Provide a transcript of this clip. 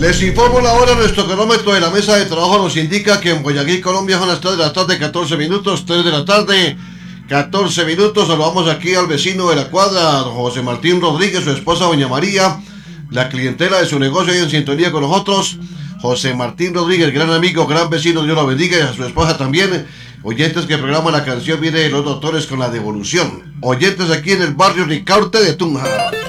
Les informo la hora. Nuestro cronómetro de la mesa de trabajo nos indica que en Guayaquil, Colombia, son las 3 de la tarde, 14 minutos, 3 de la tarde, 14 minutos. Saludamos aquí al vecino de la cuadra, don José Martín Rodríguez, su esposa doña María, la clientela de su negocio y en sintonía con nosotros. José Martín Rodríguez, gran amigo, gran vecino, Dios lo bendiga, y a su esposa también. Oyentes que programa la canción viene de los doctores con la devolución. Oyentes aquí en el barrio Ricaurte de Tunja.